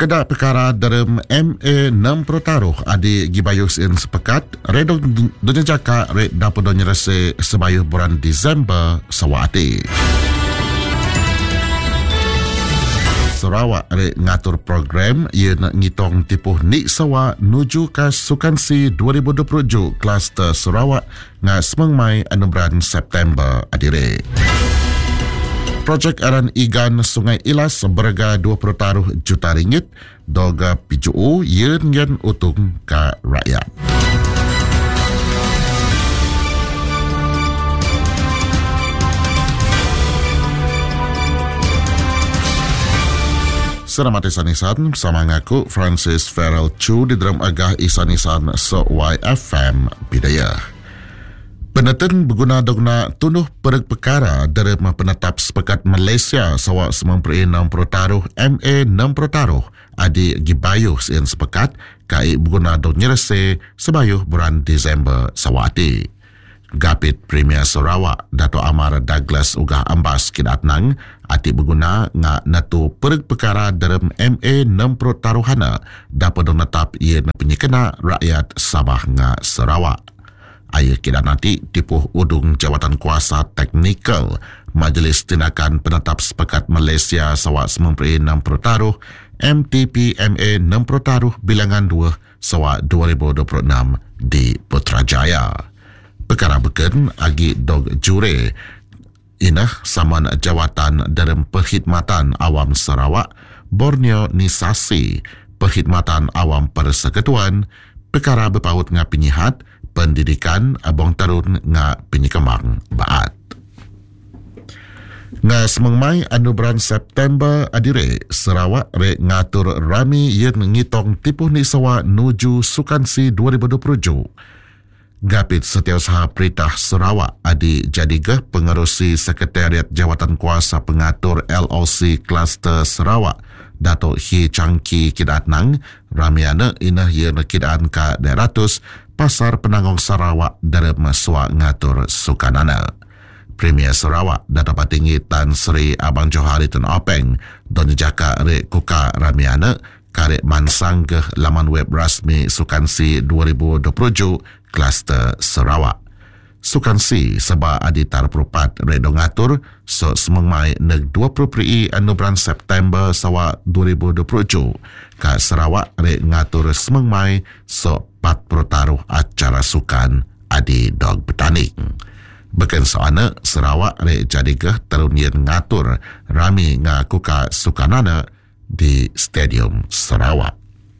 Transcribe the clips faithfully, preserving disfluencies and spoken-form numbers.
Kedak perkara dalam M A enam taruh adi gibayus in sepekat redong dunia jaka red dapat donya rasa sebayuh bulan Disember sawati. Sarawak red ngatur program ia nak ngitong tipuh nik sawa nuju ke Sukansi dua ribu dua puluh tujuh kluster Sarawak nga semangmai anu bulan September adire. Projek aran igan Sungai Ilas berharga dua puluh taruh juta ringgit doga piju yen yen utung ke rakyat. Selamat isanisan sama ngaku Francis Farrell Chu di dalam agah isanisan so Y F M Bidayah. Penetun berguna dogna tunuh pereg perkara dari penetap sepekat Malaysia sawa sembilan puluh enam taruh M A enam taruh adi gibayuh sin sepekat kai berguna dog nyerese sebayuh bulan Disember sawati. Gapit Premier Sarawak Dato' Amar Douglas ugah ambas kidatnang ati berguna nga natu pereg perkara dalam M A enam taruhana dapat dong netap ia penyekena rakyat Sabah nga Sarawak. Ayah kita nanti tipuh udung jawatan kuasa teknikal Majlis Tindakan Penetap Sepekat Malaysia sawa sembilan puluh enam taruh M T P M A enam taruh bilangan dua sawa dua ribu dua puluh enam di Putrajaya. Perkara beken agi dog jure inah saman jawatan dalam Perkhidmatan Awam Sarawak Borneo Nisasi Perkhidmatan Awam Persekutuan perkara berpaut dengan penyihat pendidikan abang tarun nga penyekemang baat. Nga semangmai anu bulan September adire Sarawak re ngatur rami yen ngitong tipuh ni sawa nuju Sukansi dua ribu dua puluh tujuh. Gapit Setiausaha Peritah Sarawak adi jadigah pengerusi Sekretariat Jawatan Kuasa Pengatur L O C Kluster Sarawak Dato' Hi Changki Kidatnang ramiana inah yen kidaan ka deratus Pasar Penanggung Sarawak dari Maswa ngatur sukanana. Premier Sarawak Dato' Patinggi Tan Sri Abang Johari Tun Openg don jaka re kuka ramiana karek mansang ke laman web rasmi Sukansi dua ribu dua puluh tujuh Kluster Sarawak. Sukansi seba aditar perupat redo ngatur so semangmai neg dua puluh peri anu bulan September sawa dua ribu dua puluh tujuh ka Sarawak re ngatur semangmai so empat puluh taruh acara sukan adi dog bertanding. Beken soana Sarawak re jadigah terunyin ngatur rami ngaku ka sukanana di Stadium Sarawak.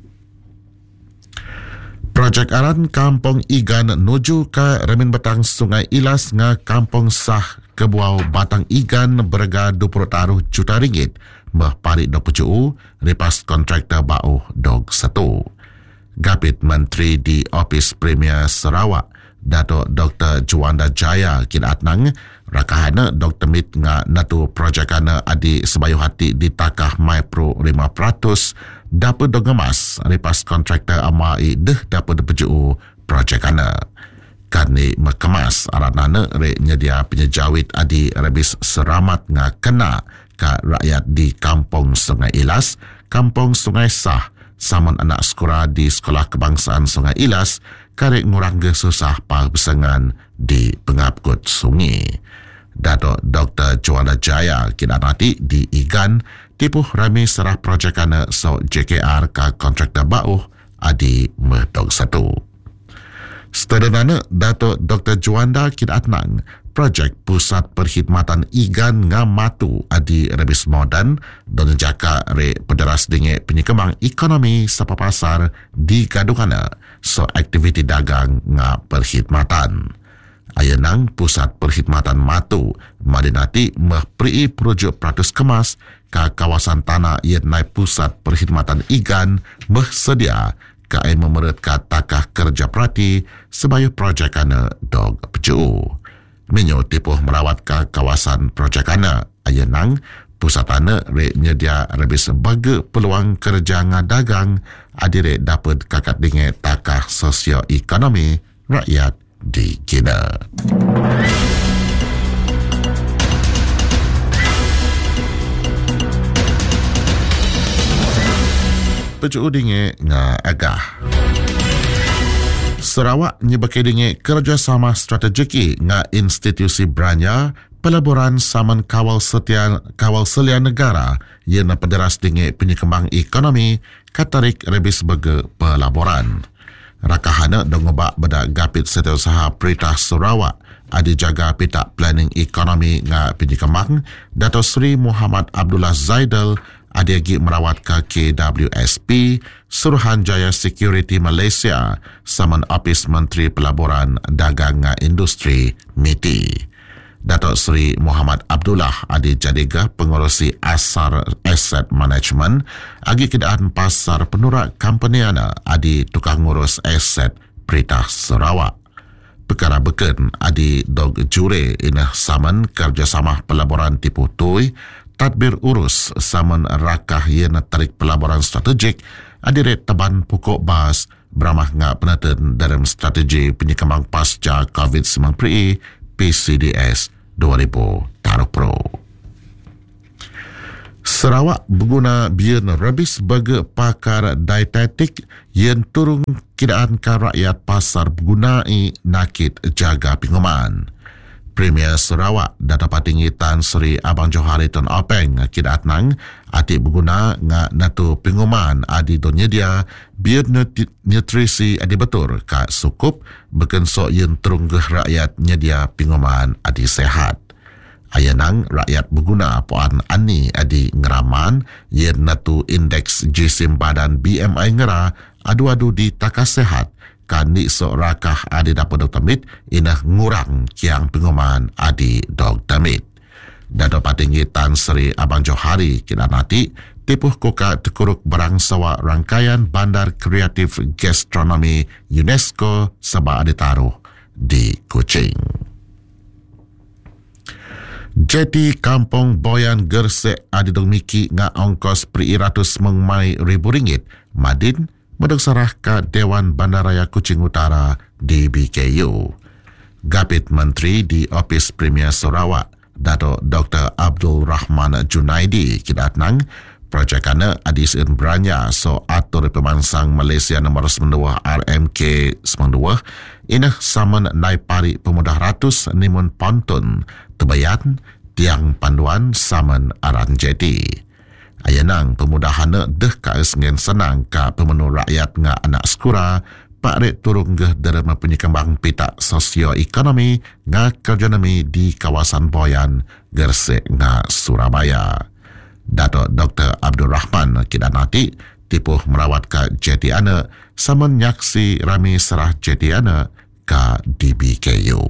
Projek aran Kampung Igan nuju ke Remin Batang Sungai Ilas nga Kampung Sah Kebuau Batang Igan berharga dua puluh taruh juta ringgit mah pari dok pucu repas kontraktor bau dog satu. Gapit Menteri di Opis Premier Sarawak Dato' Doktor Juanda Jaya kidatnang rakahana Doktor Mit nga natu projekana adi sebayuh hati ditakah Mai Pro lima peratus dapat dongemas repas kontraktor amai deh dapat dipeju projekana. Kani mekemas aranana re nyedia penyejawit adi rebis seramat nga kena ka rakyat di Kampung Sungai Ilas, Kampung Sungai Sah, saman anak sekolah di Sekolah Kebangsaan Sungai Ilas karek ngurang ge susah pabesengan di pengapkut sungai. Dato' Doktor Juanda Jaya kina nanti di Igan tipuh rami serah projekana so J K R ka kontraktor bauh adi medog satu. Setelah Dato' Doktor Juanda kina atnang projek Pusat Perkhidmatan Igan Ngamatu adi rebis moden don jaka re pederas dinge penyekemang ekonomi sapa pasar di gadungana so aktiviti dagang nga perkhidmatan. Ayenang Pusat Perkhidmatan Matu madinati meh prii projek peratus kemas ka kawasan tanah yen naik Pusat Perkhidmatan Igan meh sedia ka ai memeret ka takah kerja perati sebayu projekana dog peju. Menyo tipuh merawat ke kawasan projekana ayenang pusatana re nyedia rebis bagi peluang kerja ngadagang adire dapat kakat dinge takah sosio-ekonomi rakyat di Kina. Pecu dinge nga agah. Sarawak nyebaki dinge kerjasama strategi nga institusi beranya pelaburan saman kawal setia kawal selia negara yang pederas dinge penyekembang ekonomi katarik rebis bege pelaburan. Rakahana dongobak beda gapit setiausaha Peritah Sarawak adi jaga pita planning ekonomi nga penyekembang Dato' Sri Muhammad Abdullah Zaidal adi lagi merawat ke K W S P Suruhanjaya Security Malaysia saman Ofis Menteri Pelaburan Dagang nga Industri M I T I. Dato' Sri Muhammad Abdullah adi jadiga pengurusi Asar Asset Management agi kedaan pasar penurak companyana adi tukang ngurus aset Peritah Sarawak. Perkara beken adi dog jure inah saman kerjasama pelaburan tipu tui tadbir urus saman rakah yang tarik pelaburan strategik adiret taban pokok bas beramah nga penatan dalam strategi penyekembang pasca COVID sembilan belas P C D S dua ribu dua puluh. Sarawak berguna bian rebis bagi pakar dietetik yang turun kidaan ke rakyat pasar bergunai nakit jaga pinguman. Premier Sarawak dapat tinggi Tan Sri Abang Johari Tan Openg kidat nang atik berguna nga natu pinguman adi donya dia biar nutrisi adi betul ka sukup beken sok yang terunggah rakyat nyedia pinguman adi sehat. Ayanang rakyat berguna puan ani adi ngeraman yang natu indeks jisim badan B M I ngera adu-adu di takas sehat kan ni sok rakah adi dapat dok tamit inah ngurang kiang penguman adi dok tamit. Dato' patinggi Tan Sri Abang Johari kina nanti tipuh koka tekuruk barang sawa rangkaian bandar kreatif gastronomi UNESCO sebab adi taruh di Kuching. Jeti Kampung Boyan Gersek adi dong miki nga ongkos periratus mengmai ribu ringgit Madin medok sarah ke Dewan Bandaraya Kuching Utara D B K U. Gapit Menteri di Ofis Premier Sarawak Dato' Doktor Abdul Rahman Junaidi kidat nang projekana adis in beranya so atur pemansang Malaysia nombor sembilan R M K sembilan inah saman nai pari pemudah ratus nimun pontun tebayan tiang panduan saman aran jeti. Ayanang pemudahana deh kaes ngen senang ka pemenu rakyat nga anak sekura pak rek turung geh derma penyekembang pita sosioekonomi nga kerjanami di kawasan Boyan Gersek nga Surabaya. Dato' Doktor Abdul Rahman kidanati tipuh merawat ka jeti ana saman nyaksi rami serah jeti ana ka D B K U.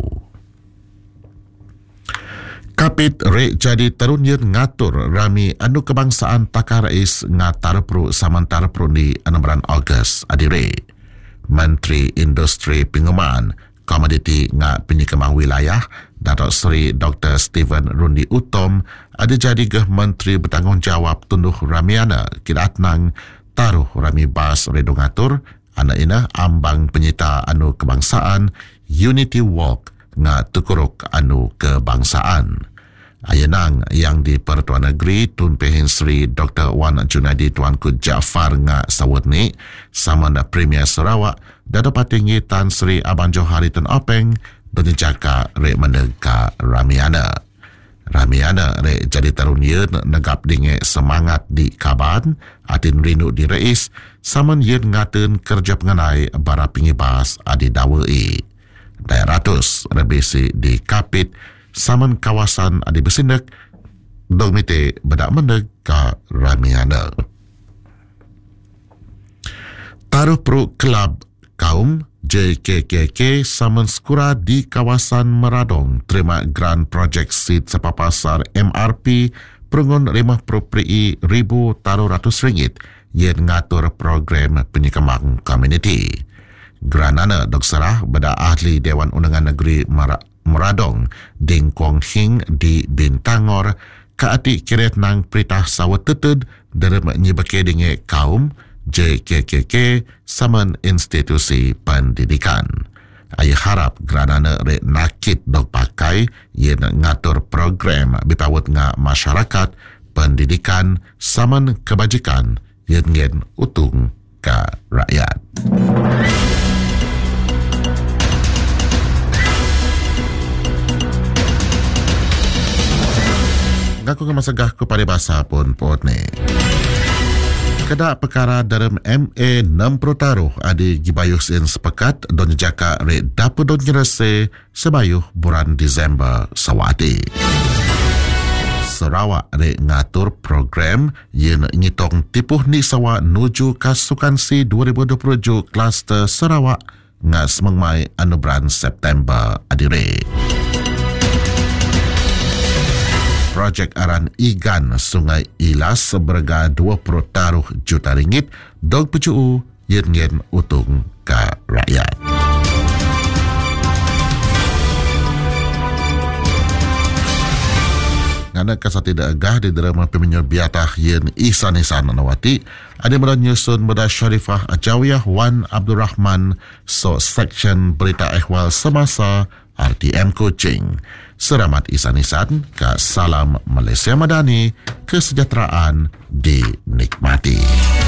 Kapit rek jadi terunyer ngatur rami anu kebangsaan takar rais ngatar pro samantar pro di enam bulan Ogos adire. Menteri Industri Pinguman Komoditi nga penyekembang wilayah Dato' Sri Doktor Stephen Rundi Utom ada jadi geh menteri bertanggungjawab tunduh ramiana kidat nang taruh rami bas redo ngatur ana ina ambang penyita anu kebangsaan Unity Walk nga tukuruk anu kebangsaan. Ayanang yang di Pertuan Negeri Tun Pehin Sri Doktor Wan Junadi Tuanku Jaafar nga sawut ni samanda Premier Sarawak Dato' Patinggi Tan Sri Abang Johari Tan Openg doni jaka rek menegak ramiana. Ramiana rek jadi tarunyeun negap dinge semangat di kaban atin rindu di reis saman yeun ngateun kerja pengenai bara pingibas adi dawei. Daeratus rebisi di kapit saman kawasan adi besindak dong mite bedak meneg ka ramiana. Taruh pro kelab kaum J K K K saman skura di kawasan Meradong terima Grand Project Seed sepapasar M R P perungun lima puluh ribu taruh ratus ringgit yang ngatur program penyekembang community. Granana dok serah beda ahli Dewan Undangan Negeri Meradong Ding Kwong Hing di Bintangor kaati kiret nang Peritah Sawat Tetud dalam nyebake dinge kaum J K K K saman institusi pendidikan. Ayah harap granana rek nakit dok pakai yang ngatur program bipawut nga masyarakat pendidikan saman kebajikan yen ngen utung ka rakyat. Ngaku nga masagah ko paribasa pun po ni. Kada perkara dalam M A enam puluh taruh adi gibayus in sepakat don jaka re dapat don nyerase sebayuh bulan Disember sawati. Sarawak re ngatur program yen ngitong tipuh ni sawa nuju kasukansi dua ribu dua puluh tujuh kluster Sarawak ngas mengmai anu bulan September adire. Projek aran igan Sungai Ilas berharga dua puluh taruh juta ringgit dog pecuu yen ngen utung ka rakyat. Ngana kasa tidak agah di drama peminyor biatah yen isan-isan nawati ada medan nyusun Meda Syarifah Ajawiyah Wan Abdul Rahman so section berita ehwal semasa R T M Kuching. Selamat isan-isan, ka salam Malaysia Madani, kesejahteraan dinikmati.